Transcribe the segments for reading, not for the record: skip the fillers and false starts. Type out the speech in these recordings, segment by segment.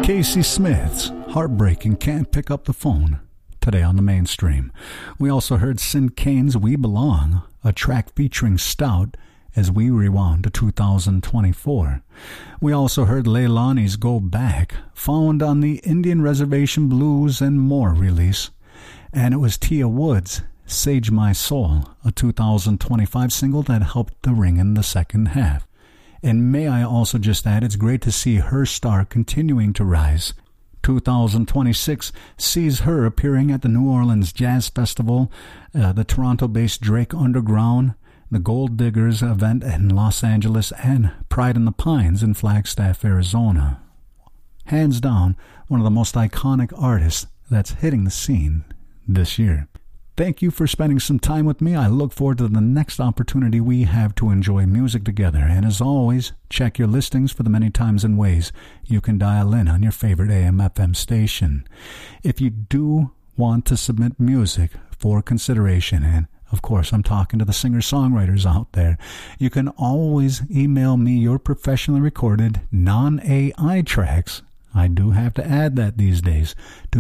Casey Smith's Heartbreaking Can't Pick Up the Phone, today on the mainstream. We also heard Sin Kane's We Belong, a track featuring Stout, as we rewound to 2024. We also heard Leilani's Go Back, found on the Indian Reservation Blues and More release. And it was Tia Wood's Sage My Soul, a 2025 single that helped to ring in the second half. And may I also just add, it's great to see her star continuing to rise. 2026 sees her appearing at the New Orleans Jazz Festival, the Toronto-based Drake Underground, the Gold Diggers event in Los Angeles, and Pride in the Pines in Flagstaff, Arizona. Hands down, one of the most iconic artists that's hitting the scene this year. Thank you for spending some time with me. I look forward to the next opportunity we have to enjoy music together. And as always, check your listings for the many times and ways you can dial in on your favorite AM/FM station. If you do want to submit music for consideration, and of course I'm talking to the singer-songwriters out there, you can always email me your professionally recorded non-AI tracks. I do have to add that these days, to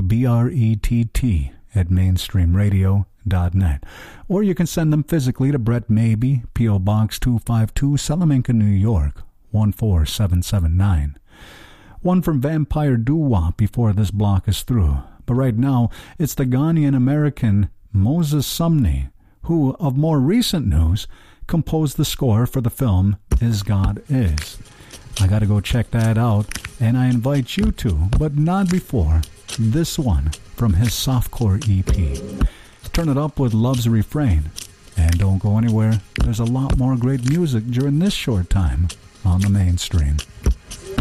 brett@mainstreamradio.net. Or you can send them physically to Brett Maybe, P.O. Box 252, Salamanca, New York, 14779. One from Vampire Doo-Wop before this block is through. But right now, it's the Ghanaian-American Moses Sumney, who, of more recent news, composed the score for the film Is God Is. I gotta go check that out, and I invite you to, but not before this one from his softcore EP. Turn it up with Love's Refrain, and don't go anywhere. There's a lot more great music during this short time on the mainstream.